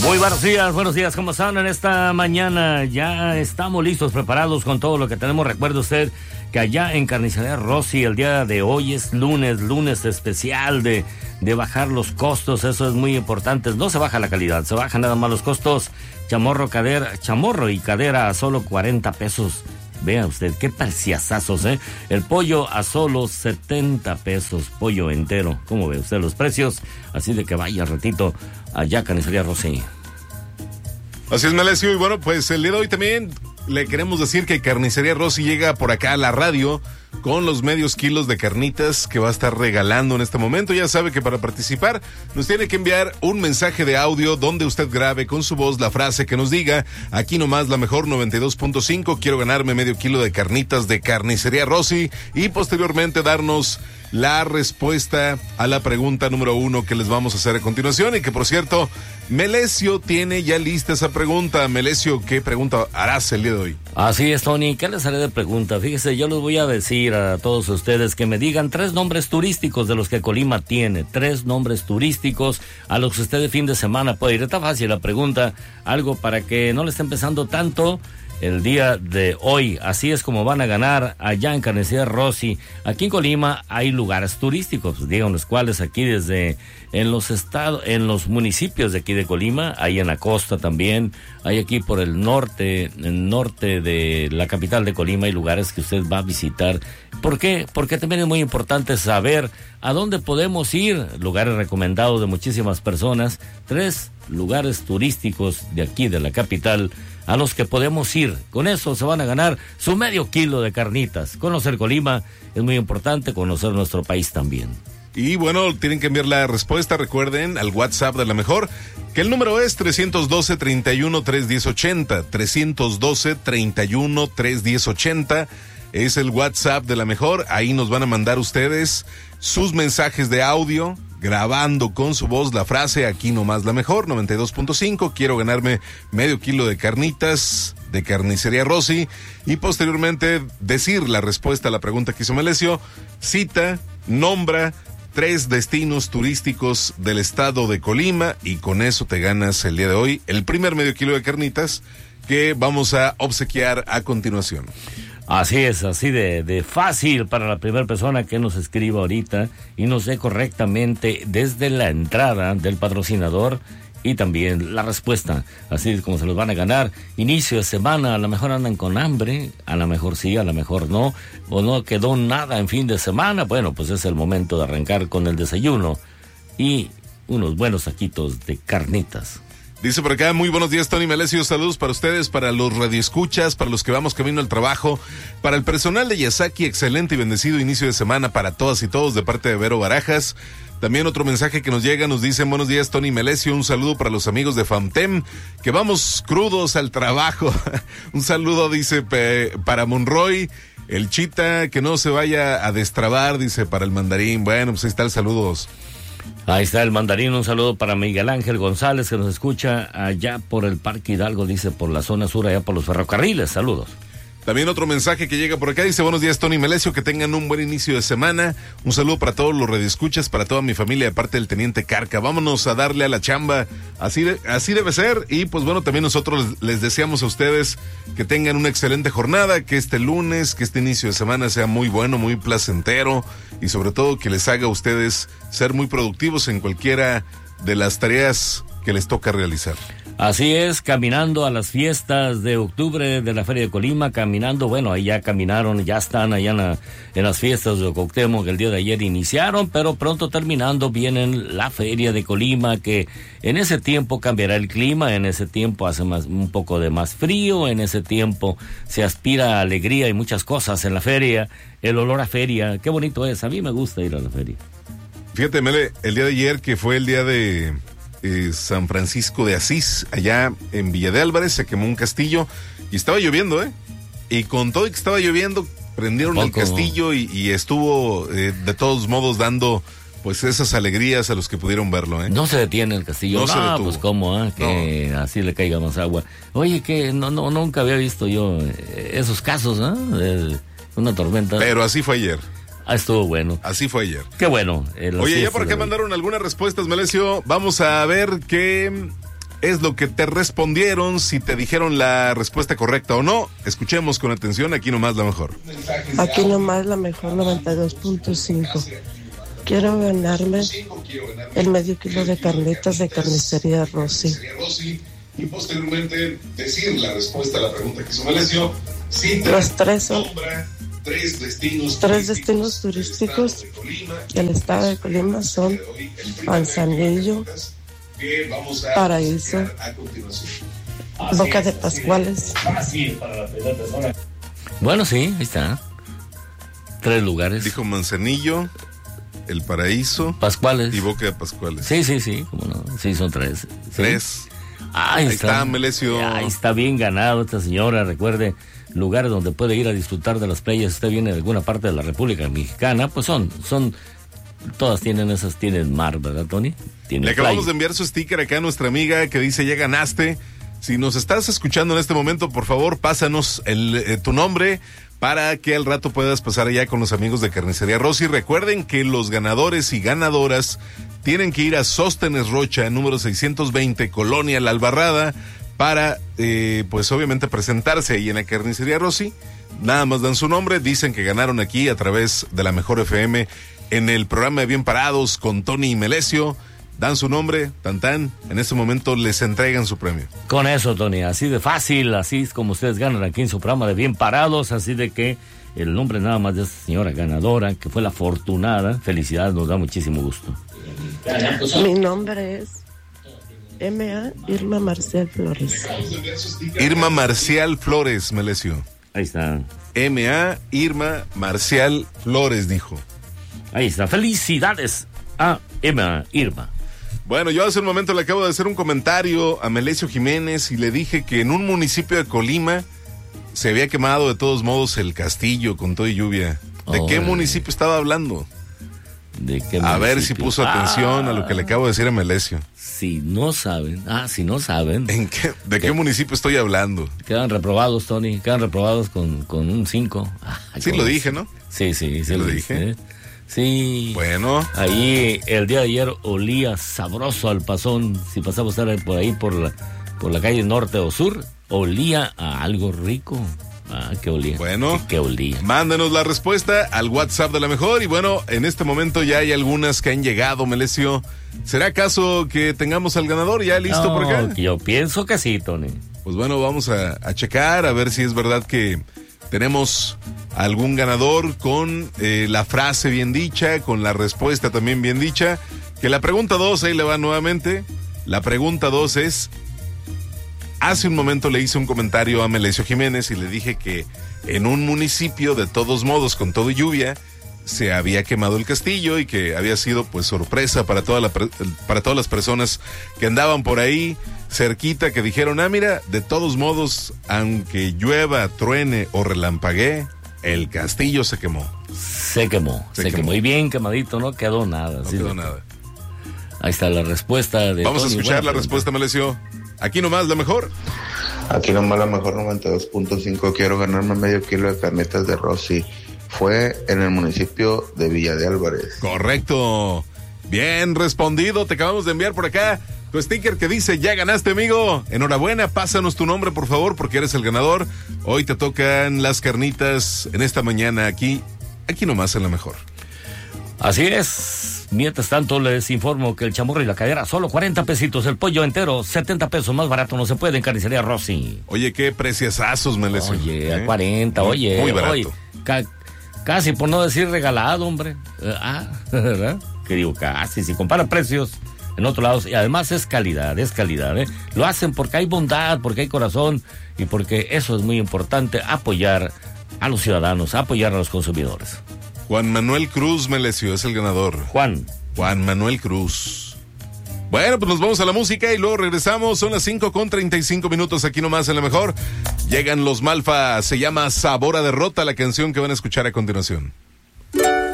Muy buenos días, ¿cómo están en esta mañana? Ya estamos listos, preparados con todo lo que tenemos. Recuerde usted que allá en Carnicería Rossi el día de hoy es lunes especial de bajar los costos. Eso es muy importante. No se baja la calidad, se bajan nada más los costos. Chamorro y cadera a solo 40 pesos. Vea usted, qué preciazazos, ¿eh? El pollo a solo 70 pesos, pollo entero. ¿Cómo ve usted los precios? Así de que vaya ratito allá a Carnicería Rossi. Así es, Melesio, y bueno, pues el día de hoy también le queremos decir que Carnicería Rossi llega por acá a la radio con los medios kilos de carnitas que va a estar regalando en este momento. Ya sabe que para participar nos tiene que enviar un mensaje de audio donde usted grabe con su voz la frase que nos diga: aquí nomás la mejor 92.5, quiero ganarme medio kilo de carnitas de Carnicería Rossi, y posteriormente darnos la respuesta a la pregunta número 1 que les vamos a hacer a continuación. Y que, por cierto, Melesio tiene ya lista esa pregunta. Melesio, ¿qué pregunta harás el día de hoy? Así es, Tony, ¿qué les haré de pregunta? Fíjese, yo les voy a decir a todos ustedes que me digan 3 nombres turísticos de los que Colima tiene. 3 nombres turísticos a los que usted de fin de semana puede ir. Está fácil la pregunta, algo para que no le esté empezando tanto el día de hoy. Así es como van a ganar allá en Carnicería Rossi. Aquí en Colima hay lugares turísticos, digan los cuales aquí desde en los municipios de aquí de Colima, hay en la costa también, hay aquí por el norte de la capital de Colima, hay lugares que usted va a visitar. ¿Por qué? Porque también es muy importante saber a dónde podemos ir, lugares recomendados de muchísimas personas. 3 lugares turísticos de aquí de la capital a los que podemos ir. Con eso se van a ganar su medio kilo de carnitas. Conocer Colima es muy importante, conocer nuestro país también. Y bueno, tienen que enviar la respuesta, recuerden, al WhatsApp de La Mejor, que el número es 312-31-310-80, 312-31-310-80, es el WhatsApp de La Mejor. Ahí nos van a mandar ustedes sus mensajes de audio, grabando con su voz la frase: aquí nomás la mejor, 92.5, quiero ganarme medio kilo de carnitas de Carnicería Rossi, y posteriormente decir la respuesta a la pregunta que hizo Melesio. Cita, nombra 3 destinos turísticos del estado de Colima, y con eso te ganas el día de hoy el primer medio kilo de carnitas que vamos a obsequiar a continuación. Así es, así de fácil para la primera persona que nos escriba ahorita y nos dé correctamente desde la entrada del patrocinador y también la respuesta. Así es como se los van a ganar. Inicio de semana, a lo mejor andan con hambre, a lo mejor sí, a lo mejor no, o no quedó nada en fin de semana. Bueno, pues es el momento de arrancar con el desayuno y unos buenos taquitos de carnitas. Dice por acá: muy buenos días, Tony, Melesio, saludos para ustedes, para los radioescuchas, para los que vamos camino al trabajo, para el personal de Yasaki, excelente y bendecido inicio de semana para todas y todos de parte de Vero Barajas. También otro mensaje que nos llega, nos dicen: buenos días, Tony, Melesio, un saludo para los amigos de Famtem, que vamos crudos al trabajo. Un saludo, dice, para Monroy, el Chita, que no se vaya a destrabar, dice, para el Mandarín. Bueno, pues ahí está el saludos. Ahí está el Mandarín, un saludo para Miguel Ángel González, que nos escucha allá por el Parque Hidalgo, dice, por la zona sur, allá por los ferrocarriles. Saludos. También otro mensaje que llega por acá, dice: buenos días, Tony, Melesio, que tengan un buen inicio de semana. Un saludo para todos los radioescuchas, para toda mi familia, de parte del Teniente Carca. Vámonos a darle a la chamba, así debe ser. Y pues bueno, también nosotros les deseamos a ustedes que tengan una excelente jornada, que este lunes, que este inicio de semana sea muy bueno, muy placentero, y sobre todo que les haga a ustedes ser muy productivos en cualquiera de las tareas que les toca realizar. Así es, caminando a las fiestas de octubre de la Feria de Colima, caminando, bueno, ahí ya caminaron, ya están allá en las fiestas de Cuauhtémoc, que el día de ayer iniciaron, pero pronto terminando vienen la Feria de Colima, que en ese tiempo cambiará el clima, en ese tiempo hace un poco de más frío, en ese tiempo se aspira a alegría y muchas cosas en la feria, el olor a feria, qué bonito es, a mí me gusta ir a la feria. Fíjate, Mele, el día de ayer, que fue el día de San Francisco de Asís, allá en Villa de Álvarez, se quemó un castillo y estaba lloviendo, y con todo y que estaba lloviendo, prendieron el castillo y estuvo de todos modos dando pues esas alegrías a los que pudieron verlo, No se detiene el castillo. No se detuvo. Pues cómo, que no. Así le caiga más agua. Oye, que nunca había visto yo esos casos, de una tormenta. Pero así fue ayer. Estuvo bueno. Así fue ayer. Qué bueno. Oye, ya por acá mandaron algunas respuestas, Melesio. Vamos a ver qué es lo que te respondieron, si te dijeron la respuesta correcta o no. Escuchemos con atención, aquí nomás la mejor. Aquí nomás la mejor 92.5. Quiero ganarme el medio kilo de carnitas de carnicería Rossi. Y posteriormente decir la respuesta a la pregunta que hizo Melesio. Los tres son tres destinos turísticos del estado de Colima son Manzanillo, Paraíso, Boca de Pascuales. Bueno, sí, ahí está. 3 lugares. Dijo Manzanillo, El Paraíso, Pascuales y Boca de Pascuales. Sí, cómo no. Sí, son 3. 3. Ahí está, Melesio. Ahí está bien ganado esta señora. Recuerde, lugares donde puede ir a disfrutar de las playas. Si usted viene de alguna parte de la República Mexicana, pues son todas tienen mar, ¿verdad, Tony? Le acabamos de enviar su sticker acá a nuestra amiga que dice: ya ganaste. Si nos estás escuchando en este momento, por favor, pásanos tu nombre para que al rato puedas pasar allá con los amigos de Carnicería Rossi. Recuerden que los ganadores y ganadoras tienen que ir a Sóstenes Rocha, número 620, Colonia La Albarrada, para, pues obviamente presentarse ahí en la Carnicería Rossi. Nada más dan su nombre, dicen que ganaron aquí a través de la Mejor FM en el programa de Bien Parados con Tony y Melesio. Dan su nombre, en ese momento les entregan su premio. Con eso, Tony, así de fácil, así es como ustedes ganan aquí en su programa de Bien Parados, así de que el nombre nada más de esta señora ganadora, que fue la afortunada, felicidades, nos da muchísimo gusto. Mi nombre es M.A. Irma Marcial Flores. Irma Marcial Flores, Melesio. Ahí está. M.A. Irma Marcial Flores, dijo. Ahí está, felicidades a Irma. Bueno, yo hace un momento le acabo de hacer un comentario a Melesio Jiménez y le dije que en un municipio de Colima se había quemado de todos modos el castillo con todo y lluvia. ¿De qué municipio estaba hablando? ¿De qué a ver si puso atención a lo que le acabo de decir a Melesio. Si no saben. ¿De qué municipio estoy hablando? Quedan reprobados, Tony, con un 5. Sí lo dije, ¿no? Sí, lo dije. Sí. Bueno. Ahí el día de ayer olía sabroso al pasón. Si pasamos por ahí por la calle norte o sur, olía a algo rico. ¿Qué olía? Bueno. ¿Qué olía? Mándenos la respuesta al WhatsApp de la Mejor. Y bueno, en este momento ya hay algunas que han llegado, Melesio. ¿Será acaso que tengamos al ganador ya listo por acá? Yo pienso que sí, Tony. Pues bueno, vamos a checar a ver si es verdad que tenemos algún ganador con la frase bien dicha, con la respuesta también bien dicha. Que la pregunta 2, ahí le va nuevamente. La pregunta 2 es: hace un momento le hice un comentario a Melesio Jiménez y le dije que en un municipio, de todos modos, con todo y lluvia, se había quemado el castillo y que había sido pues sorpresa para para todas las personas que andaban por ahí cerquita, que dijeron: mira, de todos modos, aunque llueva, truene o relampaguee, el castillo se quemó. Se quemó. Y bien quemadito, no quedó nada. No quedó nada. Ahí está la respuesta de Vamos Tony. a escuchar la respuesta, Melesio. Aquí nomás la mejor. Aquí nomás la mejor 92.5. Quiero ganarme medio kilo de carnitas de Rossi. Fue en el municipio de Villa de Álvarez. Correcto. Bien respondido. Te acabamos de enviar por acá tu sticker que dice: ya ganaste, amigo. Enhorabuena. Pásanos tu nombre, por favor, porque eres el ganador. Hoy te tocan las carnitas en esta mañana aquí nomás en la Mejor. Así es. Mientras tanto, les informo que el chamorro y la cadera, solo 40 pesitos. El pollo entero, 70 pesos. Más barato no se puede en Carnicería Rossi. Oye, qué preciosazos, Melesio. Oye, a 40, oye. Muy barato. Oye, casi por no decir regalado, hombre. ¿Verdad? Que digo, casi. Si compara precios en otros lados. Y además es calidad. Lo hacen porque hay bondad, porque hay corazón. Y porque eso es muy importante, apoyar a los ciudadanos, apoyar a los consumidores. Juan Manuel Cruz, Melesio, es el ganador. Juan Manuel Cruz. Bueno, pues nos vamos a la música y luego regresamos. Son las 5:35 aquí nomás en la Mejor. Llegan los Malfa, se llama Sabor a Derrota, la canción que van a escuchar a continuación.